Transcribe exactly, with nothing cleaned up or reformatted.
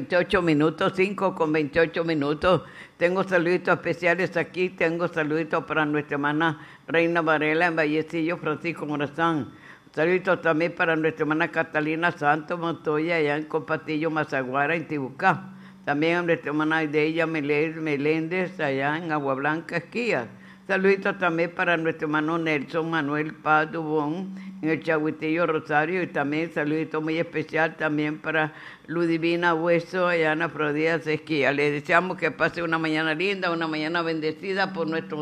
veintiocho minutos, cinco con veintiocho minutos. Tengo saluditos especiales aquí. Tengo saluditos para nuestra hermana Reina Varela en Vallecillo, Francisco Morazán. Saluditos también para nuestra hermana Catalina Santos Montoya, allá en Compatillo, Mazaguara, en Tibucá. También a nuestra hermana Ideya Meléndez, allá en Agua Blanca, Esquías. Saluditos también para nuestro hermano Nelson Manuel Paz Dubón, en el Chahuitillo Rosario. Y también saludito muy especial también para Ludivina Hueso, allá en Afrodías, Esquías. Les deseamos que pase una mañana linda, una mañana bendecida por nuestro